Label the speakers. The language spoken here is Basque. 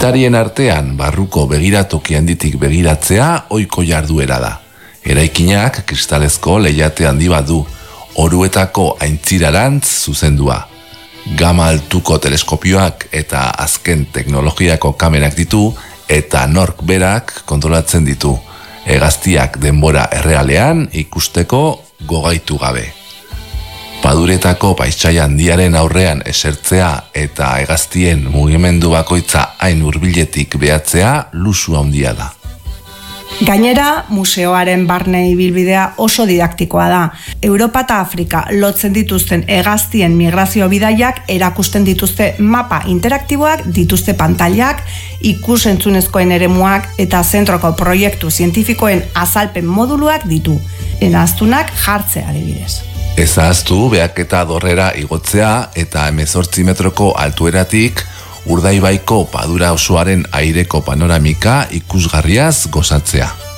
Speaker 1: Bisitarien artean barruko begiratoki handitik begiratzea ohiko jarduera da. Eraikinak kristalezko lehiate handi bat du, oruetako aintzirarantz zuzendua. Gama altuko teleskopioak eta azken teknologiako kamerak ditu eta nork berak kontrolatzen ditu. Hegaztiak denbora errealean ikusteko gogaitu gabe. Paduretako paisaia handiaren aurrean esertzea eta hegaztien mugimendu bakoitza hain hurbiletik behatzea luxu handia da.
Speaker 2: Gainera, museoaren barne ibilbidea oso didaktikoa da. Europa eta Afrika lotzen dituzten hegaztien migrazio bidaiak erakusten dituzte mapa interaktiboak, dituzte pantailak, ikus-entzunezkoen eremuak eta zentroko proiektu zientifikoen azalpen moduluak ditu. Enaztunak jartzea adibidez.
Speaker 1: Ez ahaztu behaketa dorrera igotzea eta 18 metroko altueratik Urdaibaiko padura osoaren aireko panoramika ikusgarriaz gozatzea.